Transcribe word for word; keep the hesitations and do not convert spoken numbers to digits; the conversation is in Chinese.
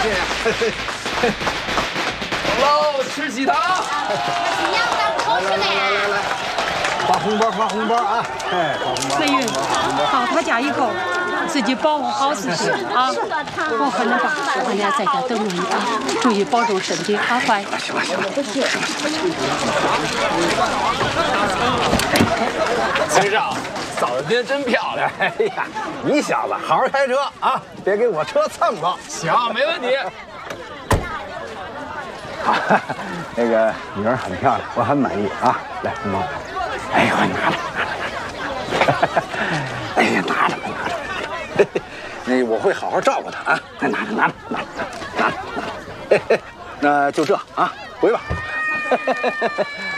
喽，吃喜糖。 你要当同学们。 发红包，发红包啊！哎，发红包。 美云，好，他夹一口，自己保护好自己啊！我和那爸，俺俩在家等着你啊！注意保重身体啊，乖。 行了行了， 先生，嫂子今天真漂亮。 哎呀，你小子好好开车啊，别给我车蹭着。 行，没问题。 好，那个女儿很漂亮，我很满意啊。来，红包。 哎呦，拿着，拿着，哎呀，拿着吧，拿着。那我会好好照顾他啊！拿着，拿着，拿着，拿着，拿着。那就这啊，回吧。